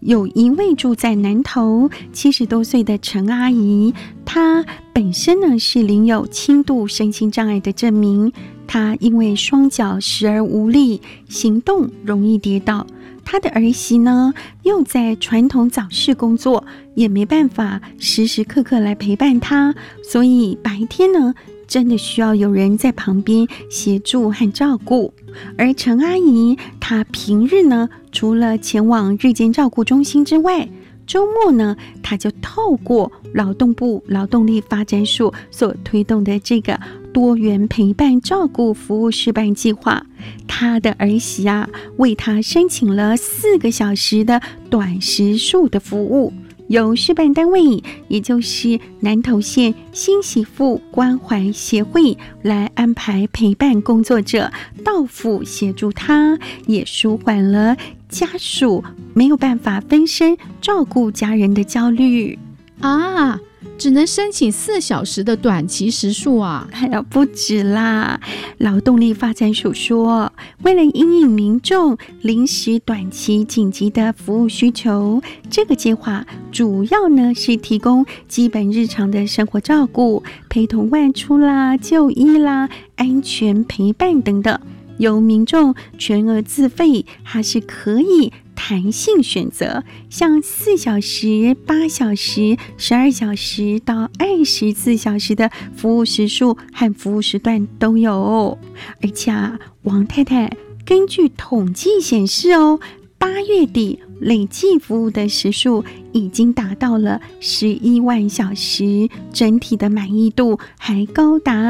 有一位住在南投70多岁的陈阿姨，她本身呢是领有轻度身心障碍的证明，她因为双脚时而无力，行动容易跌倒。她的儿媳呢又在传统早市工作，也没办法时时刻刻来陪伴她，所以白天呢真的需要有人在旁边协助和照顾。而陈阿姨她平日呢除了前往日间照顾中心之外，周末呢她就透过劳动部劳动力发展署所推动的这个多元陪伴照顾服务示范计划，她的儿媳为她申请了4个小时的短时数的服务，由示范单位，也就是南投县新媳妇关怀协会来安排陪伴工作者到府协助她，也舒缓了家属没有办法分身照顾家人的焦虑啊。只能申请4小时的短期时数啊？ 还有不止啦！劳动力发展署说，为了因应民众临时、短期、紧急的服务需求，这个计划主要呢是提供基本日常的生活照顾、陪同外出啦、就医啦、安全陪伴等等，由民众全额自费，还是可以弹性选择，像4小时、8小时、12小时到24小时的服务时数和服务时段都有。而且王太太根据统计显示8月底累计服务的时数已经达到了11万小时，整体的满意度还高达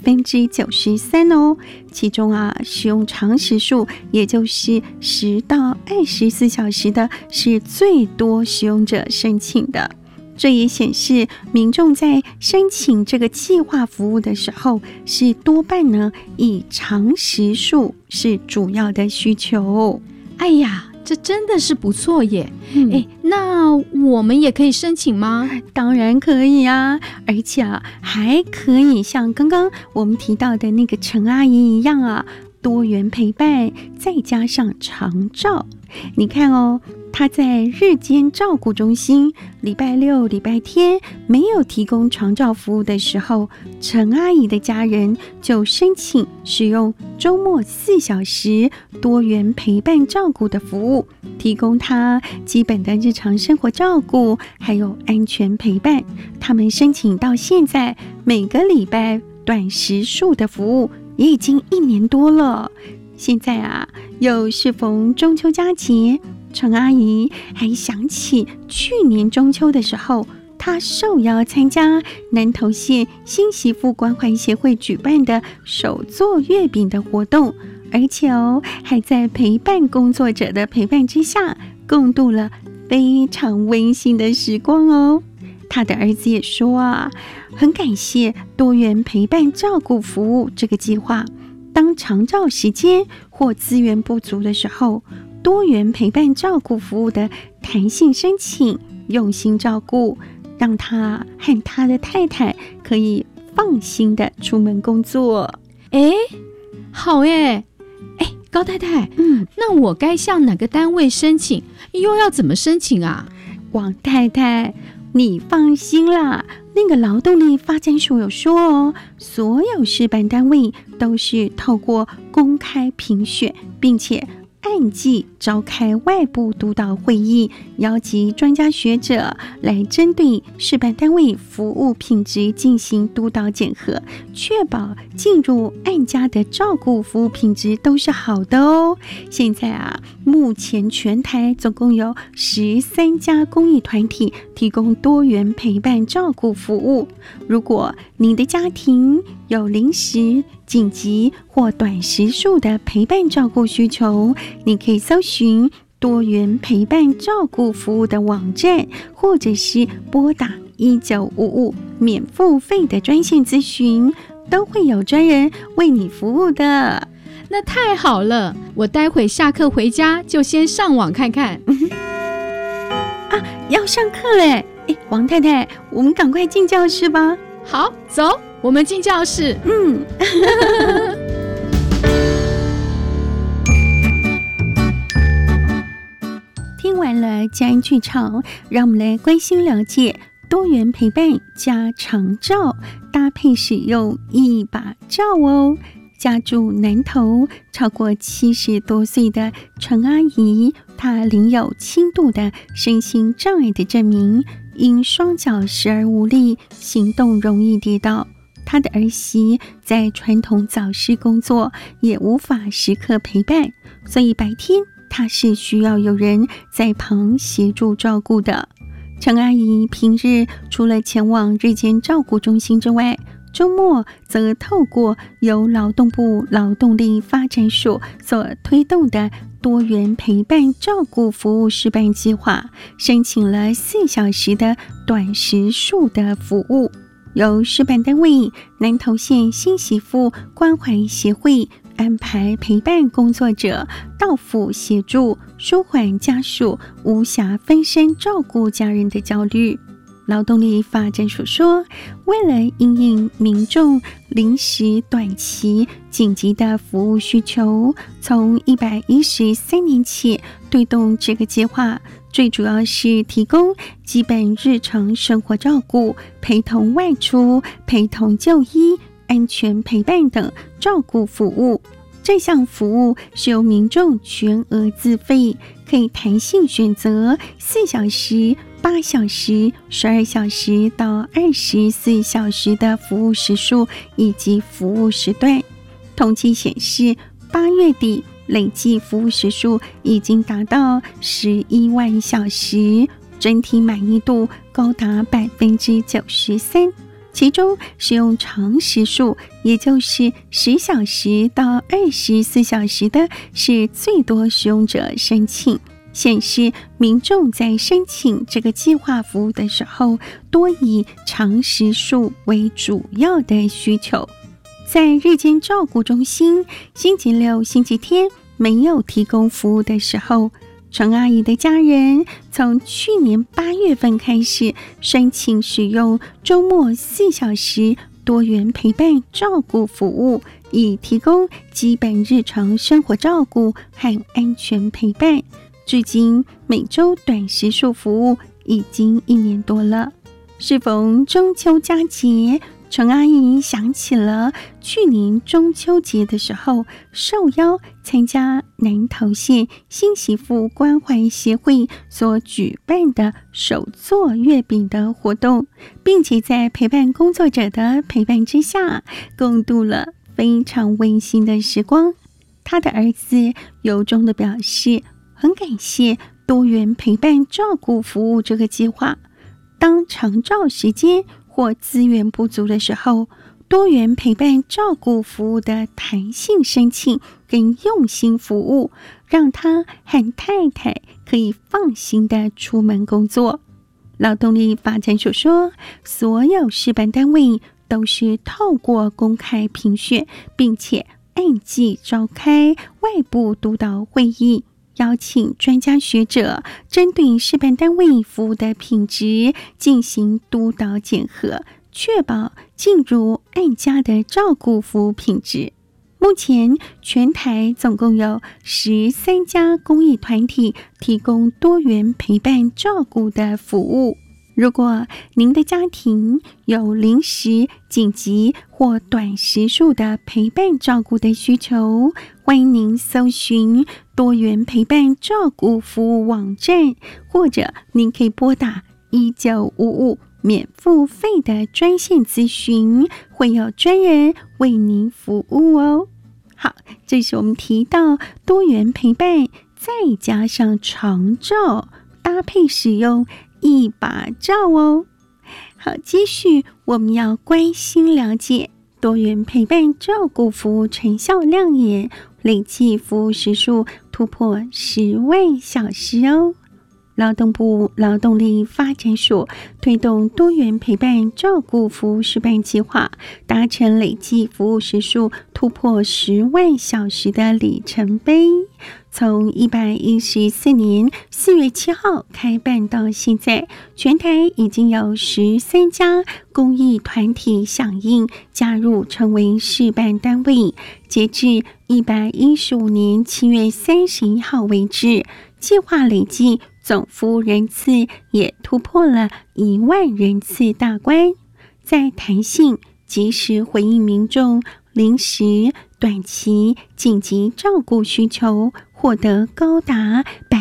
93%。其中使用长时数，也就是10到24小时的是最多使用者申请的。这也显示民众在申请这个计划服务的时候，是多半呢以长时数是主要的需求。 哎呀，这真的是不错耶！那我们也可以申请吗？ 当然可以啊，而且还可以像刚刚我们提到的那个陈阿姨一样多元陪伴，再加上长照。你看她在日间照顾中心礼拜六、礼拜天没有提供长照服务的时候，陈阿姨的家人就申请使用周末4小时多元陪伴照顾的服务，提供她基本的日常生活照顾，还有安全陪伴。他们申请到现在，每个礼拜短时数的服务也已经1年多了。现在又适逢中秋佳节，陈阿姨还想起去年中秋的时候，她受邀参加南投县新媳妇关怀协会举办的手做月饼的活动，而且还在陪伴工作者的陪伴之下，共度了非常温馨的时光她的儿子也说很感谢多元陪伴照顾服务这个计划，当长照时间或资源不足的时候，多元陪伴照顾服务的弹性申请，用心照顾，让他和他的太太可以放心的出门工作。 好高太太，那我该向哪个单位申请，又要怎么申请啊？ 王太太，你放心啦，那个劳动力发展署有说所有示范单位都是透过公开评选，并且按季召开外部督导会议，邀集专家学者来针对示范单位服务品质进行督导检核，确保进入案家的照顾服务品质都是好的现在目前全台总共有13家公益团体提供多元陪伴照顾服务。如果你的家庭有临时、紧急或短时数的陪伴照顾需求，你可以搜寻多元陪伴照顾服务的网站，或者是拨打1955免付费的专线咨询，都会有专人为你服务的。 那太好了，我待会下课回家就先上网看看。 要上课嘞！王太太，我们赶快进教室吧。 好，走，我们进教室。 听完了的家安剧场，让我们来关心了解多元陪伴加长照，搭配使用一把照哦。家住南投超过70多岁的陈阿姨，她领有轻度的身心障碍的证明，因双脚时而无力，行动容易跌倒。她的儿媳在传统早市工作，也无法时刻陪伴，所以白天她是需要有人在旁协助照顾的。陈阿姨平日除了前往日间照顾中心之外，周末则透过由劳动部劳动力发展署所推动的多元陪伴照顾服务示范计划，申请了4小时的短时数的服务，由示范单位南投县新媳妇关怀协会安排陪伴工作者到府协助，舒缓家属无暇分身照顾家人的焦虑。劳动力发展署说，为了因应民众临时、短期、紧急的服务需求，从113年起推动这个计划，最主要是提供基本日常生活照顾、陪同外出、陪同就医、安全陪伴等照顾服务。这项服务是由民众全额自费，可以弹性选择4小时、8小时、12小时到24小时的服务时数以及服务时段。统计显示，8月底累计服务时数已经达到11万小时，整体满意度高达93%。其中使用长时数，也就是10小时到24小时的是最多使用者申请，显示民众在申请这个计划服务的时候，多以长时数为主要的需求。在日间照顾中心，星期六、星期天没有提供服务的时候，陈阿姨的家人从去年8月份开始申请使用周末4小时多元陪伴照顾服务，以提供基本日常生活照顾和安全陪伴。至今每周短时数服务已经1年多了。适逢中秋佳节，陈阿姨想起了去年中秋节的时候，受邀参加南投县新媳妇关怀协会所举办的手做月饼的活动，并且在陪伴工作者的陪伴之下，共度了非常温馨的时光。他的儿子由衷的表示，很感谢多元陪伴照顾服务这个计划。当长照时间或资源不足的时候，多元陪伴照顾服务的弹性申请跟用心服务，让他和太太可以放心的出门工作。劳动力发展署说，所有示范单位都是透过公开评选，并且按季召开外部督导会议，邀请专家学者针对示范单位服务的品质进行督导检核，确保进入案家的照顾服务品质。目前全台总共有13家公益团体提供多元陪伴照顾的服务。如果您的家庭有临时、紧急或短时数的陪伴照顾的需求，欢迎您搜寻多元陪伴照顾服务网站，或者您可以拨打1955免付费的专线咨询，会有专人为您服务哦。好，这是我们提到多元陪伴，再加上长照，搭配使用一把照哦。好，继续我们要关心了解多元陪伴照顾服务成效亮眼，累计服务时数突破10万小时哦。劳动部劳动力发展署推动多元陪伴照顾服务示范计划，达成累计服务时数突破10万小时的里程碑。从114年4月7号开办到现在，全台已经有13家公益团体响应加入成为示范单位。截至115年7月31号为止，计划累计总服务人次也突破了1万人次大关。在弹性、及时回应民众临时、短期、紧急照顾需求，获得高达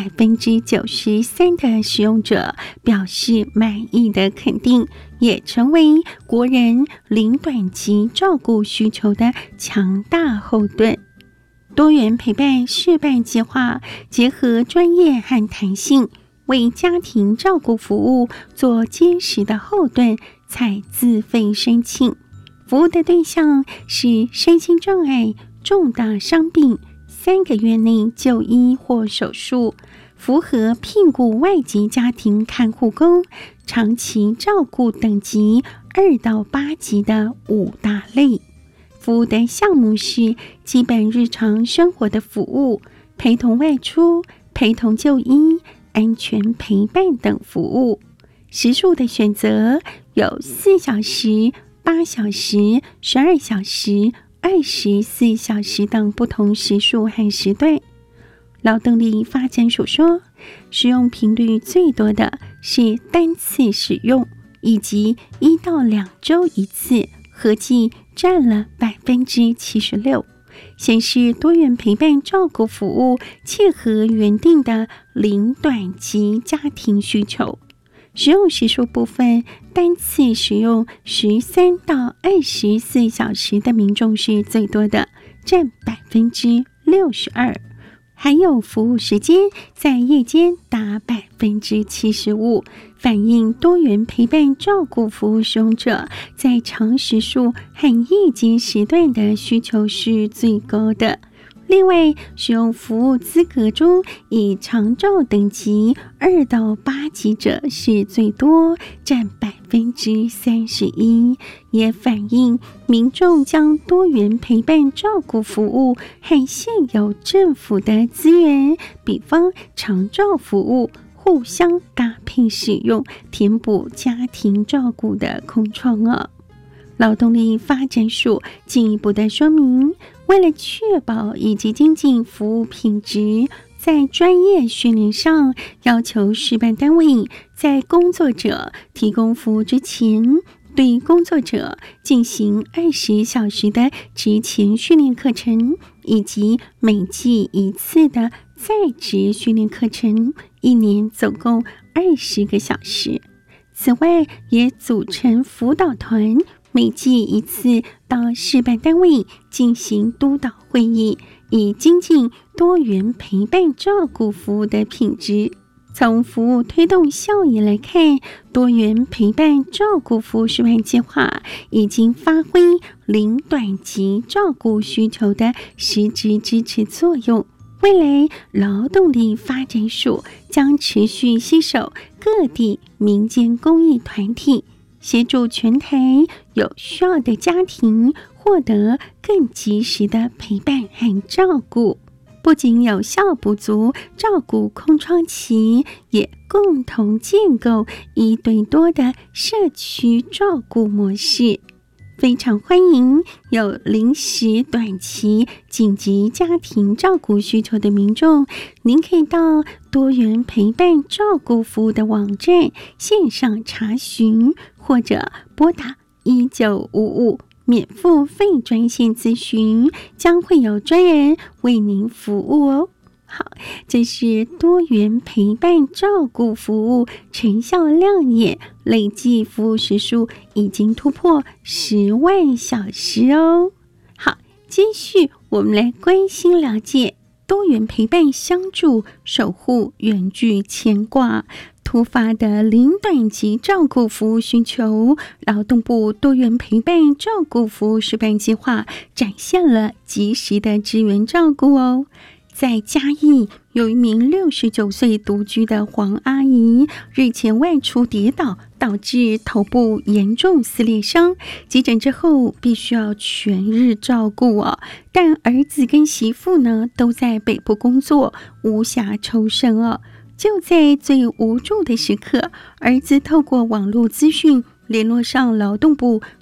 93%的使用者表示满意的肯定，也成为国人零短期照顾需求的强大后盾。多元陪伴示范计划结合专业和弹性，为家庭照顾服务做坚实的后盾，采自费申请。服务的对象是身心障碍、重大伤病，3个月内就医或手术，符合聘雇外籍家庭看护工、长期照顾等级2到8级的5大类。服务的项目是基本日常生活的服务、陪同外出、陪同就医、安全陪伴等服务。时数的选择有4小时、8小时、12小时、24小时等不同时数和时段。劳动力发展署说，使用频率最多的是单次使用，以及1到2周一次，合计占了76%，显示多元陪伴照顾服务切合原定的零短期家庭需求。使用时数部分，单次使用13到24小时的民众是最多的，占62%，还有服务时间在夜间达75%，反映多元陪伴照顾服务使用者在长时数和夜间时段的需求是最高的。另外，使用服务资格中以长照等级2到8级者是最多，占31%，也反映民众将多元陪伴照顾服务和现有政府的资源，比方长照服务，互相搭配使用，填补家庭照顾的空窗。劳动力发展署进一步的说明，为了确保以及精进服务品质，在专业训练上要求示范单位在工作者提供服务之前，对工作者进行20小时的职前训练课程，以及每季1次的在职训练课程，1年总共20个小时。此外，也组成辅导团，每季1次到示范单位进行督导会议，以精进多元陪伴照顾服务的品质。从服务推动效益来看，多元陪伴照顾服务示范计划已经发挥零短期照顾需求的实质支持作用。未来，劳动力发展署将持续携手各地民间公益团体，协助全台有需要的家庭获得更及时的陪伴和照顾，不仅有效补足照顾空窗期，也共同建构1对多的社区照顾模式。非常欢迎有临时、短期、紧急家庭照顾需求的民众，您可以到多元陪伴照顾服务的网站线上查询，或者拨打1955免付费专线咨询，将会有专人为您服务哦。好，这是多元陪伴照顾服务成效亮眼，累计服务时数已经突破10万小时哦。好，继续我们来关心了解多元陪伴相助，守护远距牵挂。突发的零短期照顾服务需求，劳动部多元陪伴照顾服务示范计划展现了及时的支援照顾哦。在嘉义，有一名69岁独居的黄阿姨，日前外出跌倒，导致头部严重撕裂伤，急诊之后必须要全日照顾哦。但儿子跟媳妇呢都在北部工作，无暇抽身哦。就在最无助的时刻，儿子透过网络资讯联络上劳动部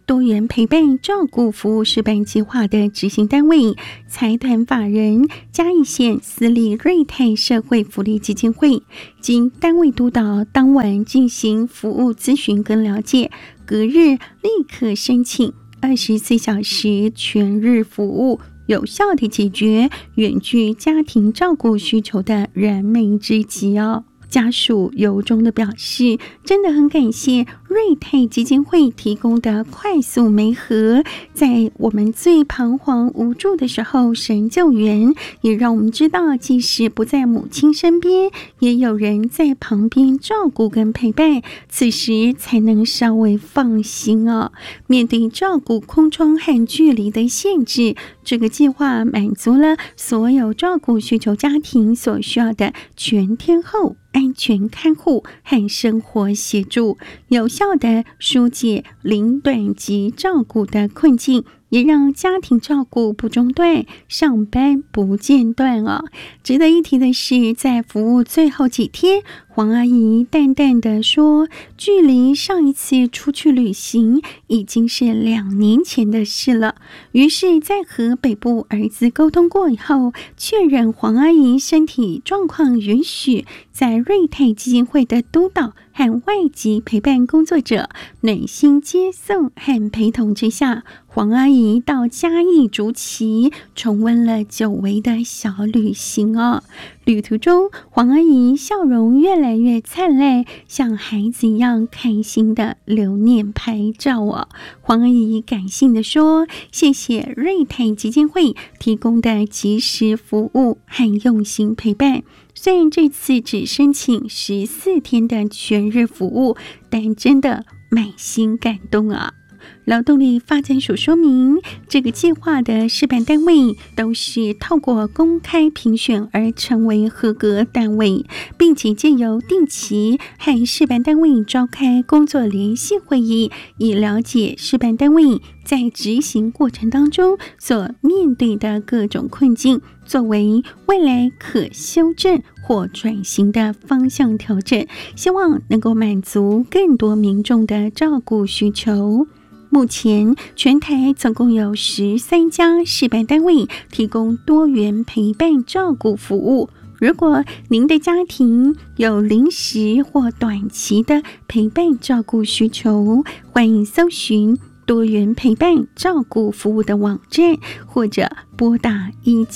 多元陪伴照顾服务示范计划的执行单位财团法人嘉义县私立瑞泰社会福利基金会，经单位督导，当晚进行服务咨询跟了解，隔日立刻申请24小时全日服务，有效地解决远距家庭照顾需求的燃眉之急哦。家属由衷的表示，真的很感谢瑞泰基金会提供的快速媒合，在我们最彷徨无助的时候神救援，也让我们知道即使不在母亲身边，也有人在旁边照顾跟陪伴，此时才能稍微放心哦。面对照顾空窗和距离的限制，这个计划满足了所有照顾需求家庭所需要的全天候安全看护和生活协助，有效地疏解零短期照顾的困境，也让家庭照顾不中断，上班不间断哦。值得一提的是，在服务最后几天，黄阿姨淡淡地说，距离上一次出去旅行已经是2年前的事了。于是在和北部儿子沟通过以后，确认黄阿姨身体状况允许，在瑞泰基金会的督导和外籍陪伴工作者暖心接送和陪同之下，黄阿姨到嘉义竹崎重温了久违的小旅行哦。旅途中，黄阿姨笑容越来越灿烂，像孩子一样开心的留念拍照哦。黄阿姨感性的说，谢谢瑞泰基金会提供的及时服务和用心陪伴，虽然这次只申请14天的全日服务，但真的满心感动啊。劳动力发展署说明，这个计划的示范单位都是透过公开评选而成为合格单位，并且藉由定期和示范单位召开工作联系会议，以了解示范单位在执行过程当中所面对的各种困境，作为未来可修正或转型的方向调整，希望能够满足更多民众的照顾需求。目前全台总共有13家示范单位提供多元陪伴照顾服务。如果您的家庭有临时或短期的陪伴照顾需求，欢迎搜寻多元陪伴照顾服务的网站，或者拨打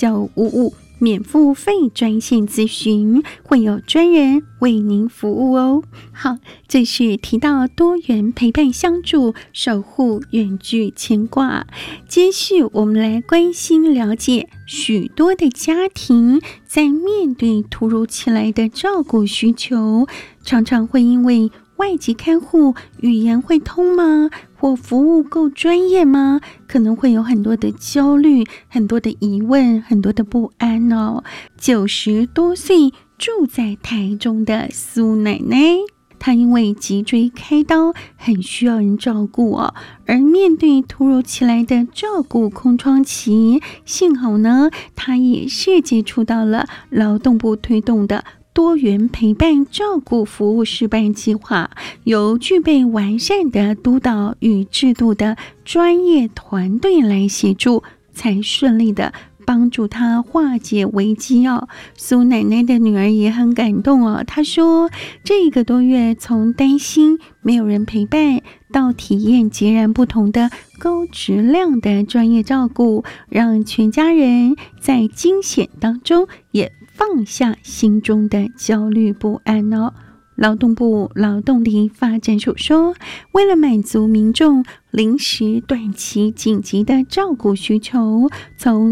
1955免付费专线咨询，会有专人为您服务哦。好，这是提到多元陪伴相助，守护远距牵挂。接续我们来关心了解，许多的家庭在面对突如其来的照顾需求，常常会因为外籍看护语言会通吗？或服务够专业吗？可能会有很多的焦虑，很多的疑问，很多的不安哦。90多岁住在台中的苏奶奶，她因为脊椎开刀，很需要人照顾哦。而面对突如其来的照顾空窗期，幸好呢，她也是接触到了劳动部推动的多元陪伴照顾服务示范计划，由具备完善的督导与制度的专业团队来协助，才顺利的帮助他化解危机哦。苏奶奶的女儿也很感动哦，她说这1个多月从担心没有人陪伴到体验截然不同的高质量的专业照顾，让全家人在惊险当中也放下心中的焦虑不安哦。劳动部劳动力发展署说，为了满足民众临时、短期、紧急的照顾需求，从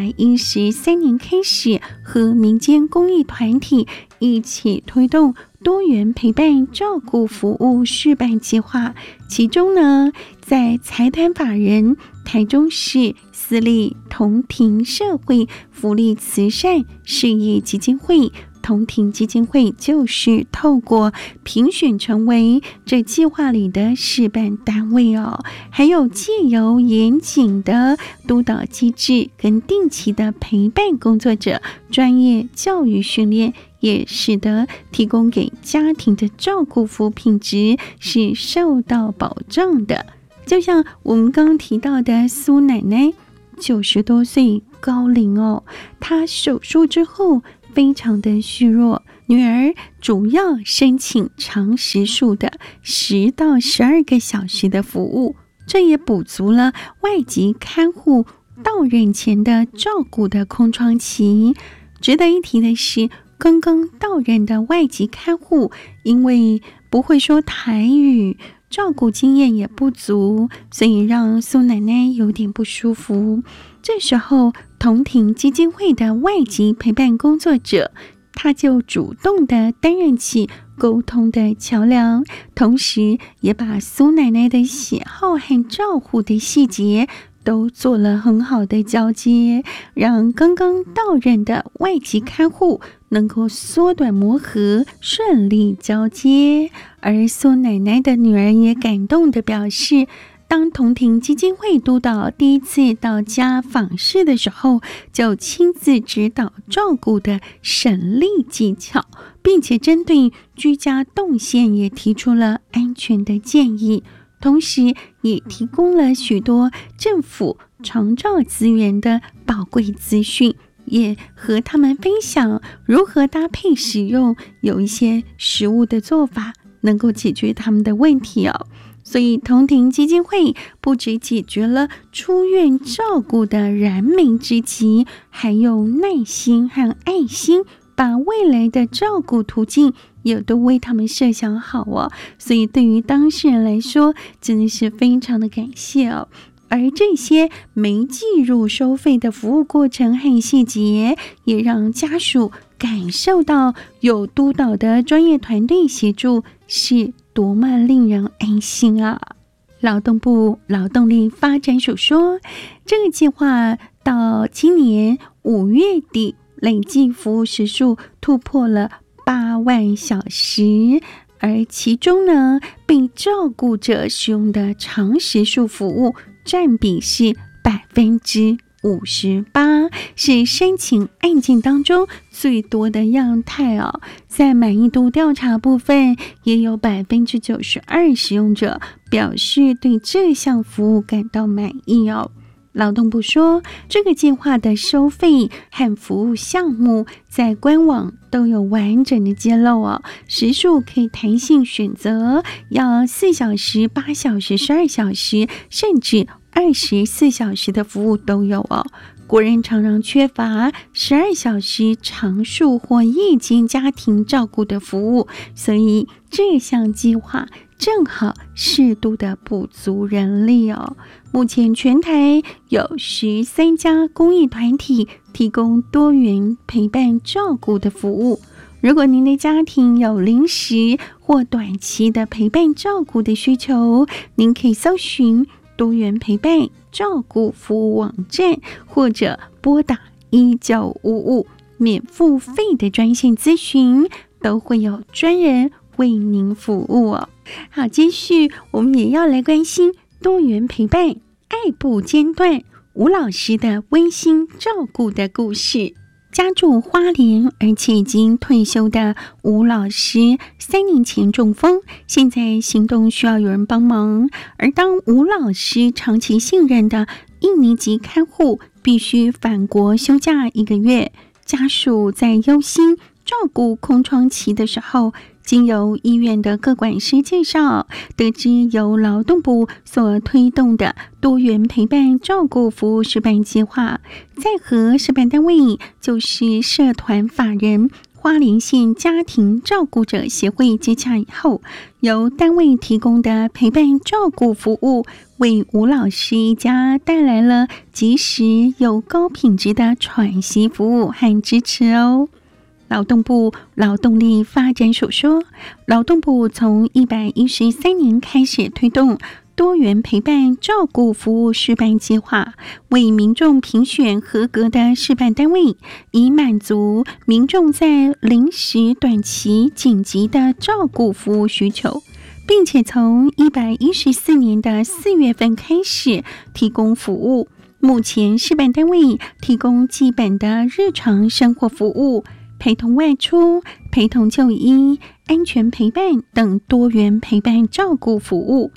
113年开始，和民间公益团体一起推动多元陪伴照顾服务示范计划。其中呢，在财团法人台中市私立同庭社会福利慈善事业基金会，同庭基金会就是透过评选成为这计划里的示范单位哦，还有借由严谨的督导机制跟定期的陪伴工作者专业教育训练，也使得提供给家庭的照顾服务品质是受到保障的。 就像我们刚刚提到的苏奶奶90多岁高龄哦，她手术之后非常的虚弱，女儿主要申请长时数的10到12个小时的服务，这也补足了外籍看护到任前的照顾的空窗期。值得一提的是，刚刚到任的外籍看护因为不会说台语，照顾经验也不足，所以让苏奶奶有点不舒服。这时候同庭基金会的外籍陪伴工作者，他就主动的担任起沟通的桥梁，同时也把苏奶奶的喜好和照护的细节都做了很好的交接，让刚刚到任的外籍看护能够缩短磨合，顺利交接。而苏奶奶的女儿也感动地表示，当同庭基金会督导第一次到家访视的时候，就亲自指导照顾的省力技巧，并且针对居家动线也提出了安全的建议，同时也提供了许多政府长照资源的宝贵资讯，也和他们分享如何搭配使用，有一些实务的做法能够解决他们的问题哦。所以同庭基金会不只解决了出院照顾的燃眉之急，还用耐心和爱心把未来的照顾途径也都为他们设想好哦。所以对于当事人来说，真的是非常的感谢哦。而这些没计入收费的服务过程和细节，也让家属感受到有督导的专业团队协助是多么令人安心啊！劳动部劳动力发展署说，这个计划到今年5月底累计服务时数突破了8万小时，而其中呢，被照顾者使用的长时数服务占比是58%，是申请案件当中最多的样态哦。在满意度调查部分，也有92%使用者表示对这项服务感到满意哦。劳动部说，这个计划的收费和服务项目在官网都有完整的揭露哦，时数可以弹性选择，要4小时、8小时、12小时，甚至24小时的服务都有哦。国人常常缺乏12小时长数或夜间家庭照顾的服务，所以这项计划正好适度的补足人力哦。目前全台有13家公益团体提供多元陪伴照顾的服务。如果您的家庭有临时或短期的陪伴照顾的需求，您可以搜寻多元陪伴照顾服务网站，或者拨打1955免付费的专线咨询，都会有专人为您服务哦。好，接续我们也要来关心多元陪伴爱不间断吴老师的温馨照顾的故事。家住花莲而且已经退休的吴老师3年前中风，现在行动需要有人帮忙，而当吴老师长期信任的印尼籍看护必须返国休假1个月，家属在忧心照顾空窗期的时候，经由医院的个管师介绍，得知由劳动部所推动的多元陪伴照顾服务示范计划，在和示范单位就是社团法人花莲县家庭照顾者协会接洽以后，由单位提供的陪伴照顾服务，为吴老师一家带来了及时又高品质的喘息服务和支持哦。劳动部劳动力发展署说，劳动部从113年开始推动多元陪伴照顾服务示范计划，为民众评选合格的示范单位，以满足民众在临时、短期、紧急的照顾服务需求，并且从114年的4月份开始提供服务。目前示范单位提供基本的日常生活服务，陪同外出、陪同就医、安全陪伴等多元陪伴照顾服务。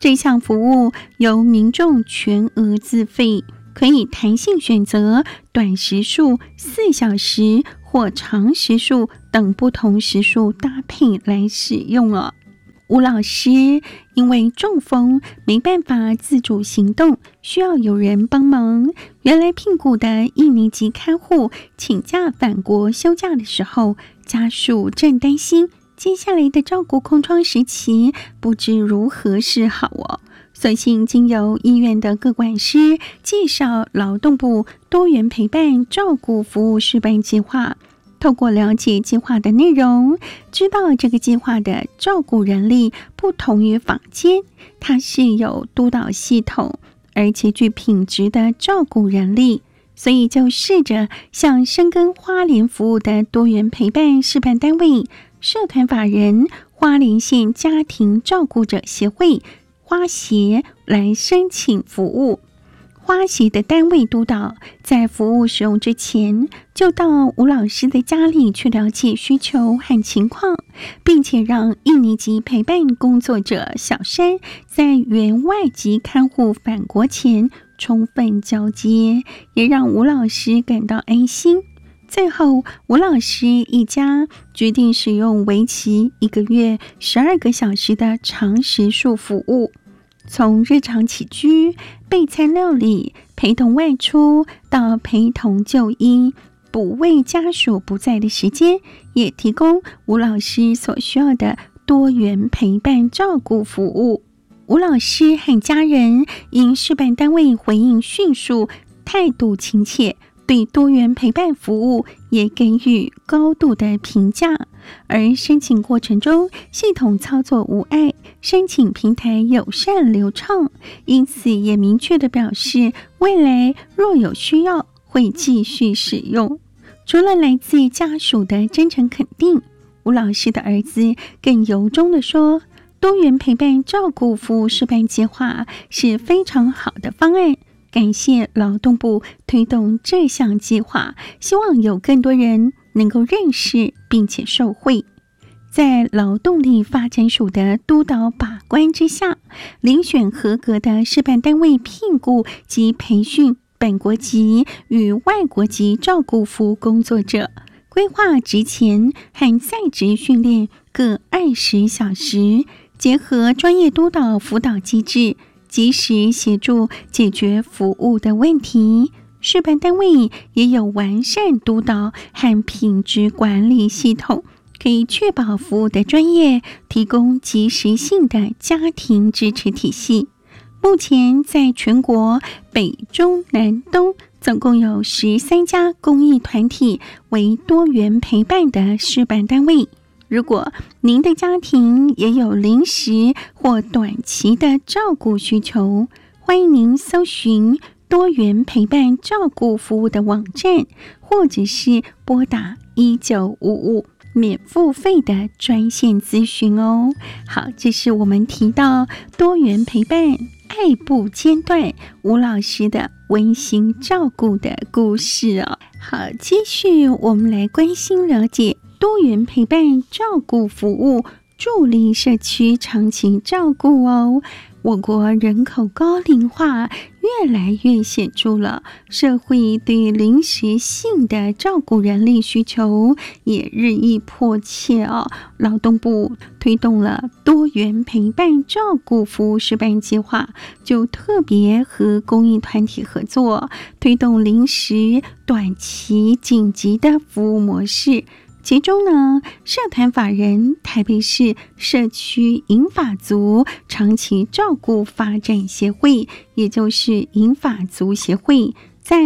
这项服务由民众全额自费，可以弹性选择短时数4小时或长时数等不同时数搭配来使用哦。吴老师因为中风没办法自主行动，需要有人帮忙。原来聘雇的1年级看护请假返国休假的时候，家属正担心接下来的照顾空窗时期不知如何是好哦。所幸经由医院的个管师介绍劳动部多元陪伴照顾服务示范计划，透过了解计划的内容，知道这个计划的照顾人力不同于坊间，它是有督导系统，而且具品质的照顾人力，所以就试着向深耕花莲服务的多元陪伴示范单位社团法人花莲县家庭照顾者协会花协来申请服务。花协的单位督导在服务使用之前，就到吴老师的家里去了解需求和情况，并且让1年级陪伴工作者小山在原外籍看护返国前充分交接，也让吴老师感到安心。最后，吴老师一家决定使用为期1个月12个小时的长时数服务，从日常起居、备餐料理、陪同外出到陪同就医、补喂家属不在的时间，也提供吴老师所需要的多元陪伴照顾服务。吴老师和家人因示范单位回应迅速，态度亲切，对多元陪伴服务也给予高度的评价。而申请过程中系统操作无碍，申请平台友善流畅，因此也明确地表示未来若有需要会继续使用。除了来自家属的真诚肯定，吴老师的儿子更由衷地说，多元陪伴照顾服务示范计划是非常好的方案，感谢劳动部推动这项计划，希望有更多人能够认识并且受惠。在劳动力发展署的督导把关之下，遴选合格的示范单位聘雇及培训本国籍与外国籍照顾服务工作者，规划职前和在职训练各20小时，结合专业督导辅导机制，及时协助解决服务的问题。示范单位也有完善督导和品质管理系统，可以确保服务的专业，提供及时性的家庭支持体系。目前在全国北中南东总共有13家公益团体为多元陪伴的示范单位。如果您的家庭也有临时或短期的照顾需求，欢迎您搜寻多元陪伴照顾服务的网站，或者是拨打1955免付费的专线咨询哦。好，这是我们提到多元陪伴爱不间断吴老师的温馨照顾的故事哦。好，继续我们来关心了解多元陪伴照顾服务，助力社区长期照顾哦。我国人口高龄化越来越显著了，社会对临时性的照顾人力需求也日益迫切哦。劳动部推动了多元陪伴照顾服务示范计划，就特别和公益团体合作，推动临时、短期、紧急的服务模式。其中呢，社团法人台北市社区银发族长期照顾发展协会，也就是银发族协会，在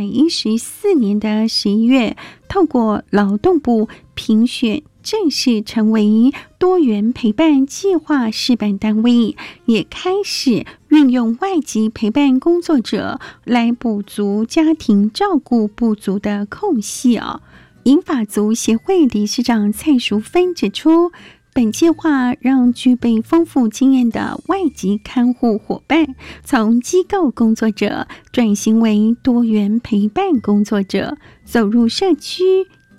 114年的11月，透过劳动部评选，正式成为多元陪伴计划示范单位，也开始运用外籍陪伴工作者来补足家庭照顾不足的空隙哦。银发族协会理事长蔡淑芬指出，本计划让具备丰富经验的外籍看护伙伴从机构工作者转型为多元陪伴工作者，走入社区，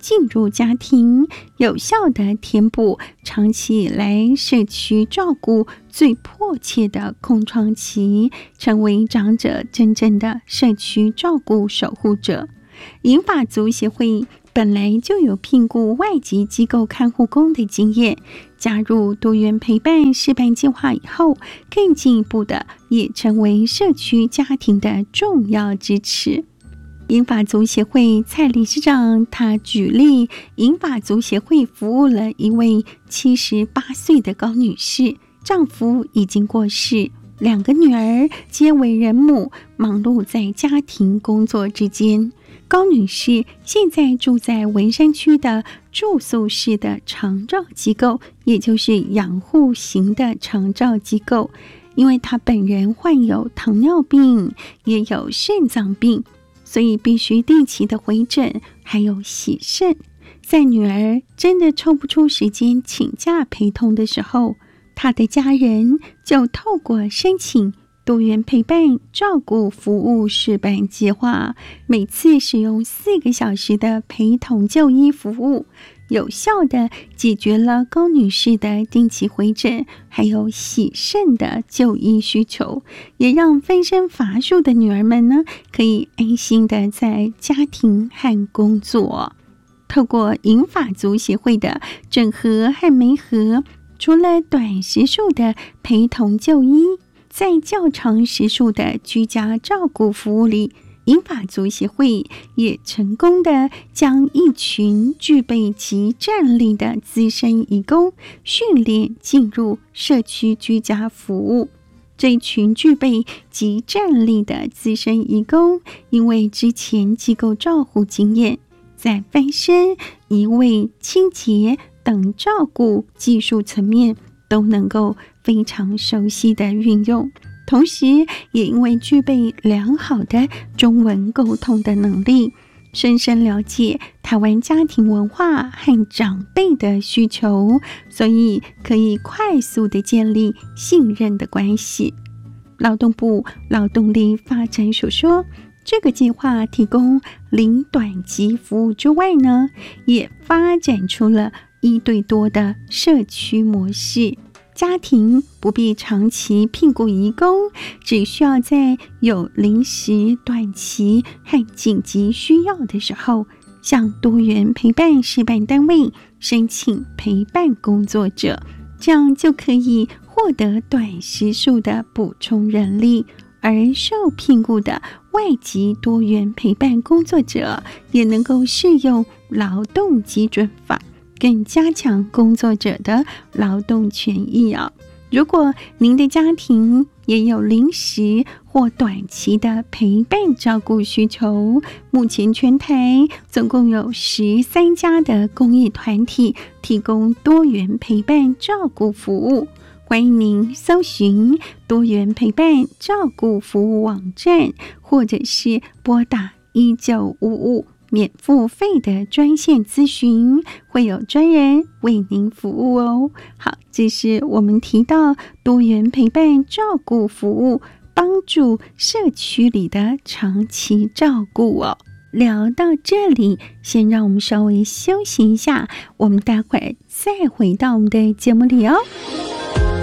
进入家庭，有效地填补长期以来社区照顾最迫切的空窗期，成为长者真正的社区照顾守护者。银发族协会本来就有聘雇外籍机构看护工的经验，加入多元陪伴示范计划以后，更进一步的也成为社区家庭的重要支持。银发族协会蔡理事长他举例，银发族协会服务了一位78岁的高女士，丈夫已经过世，2个女儿皆为人母，忙碌在家庭工作之间。高女士现在住在文山区的住宿式的长照机构，也就是养护型的长照机构，因为她本人患有糖尿病，也有肾脏病，所以必须定期的回诊，还有洗肾。在女儿真的抽不出时间请假陪同的时候，她的家人就透过申请多元陪伴照顾服务示范计划，每次使用4个小时的陪同就医服务，有效地解决了高女士的定期回诊还有洗肾的就医需求，也让分身乏术的女儿们呢，可以安心的在家庭和工作。透过银发族协会的整合和媒合，除了短时数的陪同就医，在较长时数的居家照顾服务里，银发族协会也成功的将一群具备极战力的资深移工训练进入社区居家服务。这一群具备极战力的资深移工，因为之前机构照护经验，在翻身、移位、清洁等照顾技术层面都能够非常熟悉的运用，同时也因为具备良好的中文沟通的能力，深深了解台湾家庭文化和长辈的需求，所以可以快速的建立信任的关系。劳动部劳动力发展署说，这个计划提供零短期服务之外呢，也发展出了1对多的社区模式。家庭不必长期聘雇移工，只需要在有临时、短期和紧急需要的时候，向多元陪伴示范单位申请陪伴工作者，这样就可以获得短时数的补充人力。而受聘雇的外籍多元陪伴工作者也能够适用劳动基准法，更加强工作者的劳动权益啊。如果您的家庭也有临时或短期的陪伴照顾需求，目前全台总共有13家的公益团体提供多元陪伴照顾服务，欢迎您搜寻多元陪伴照顾服务网站，或者是拨打1955免付费的专线咨询，会有专人为您服务哦。好，这是我们提到多元陪伴照顾服务帮助社区里的长期照顾哦。聊到这里，先让我们稍微休息一下，我们待会儿再回到我们的节目里哦。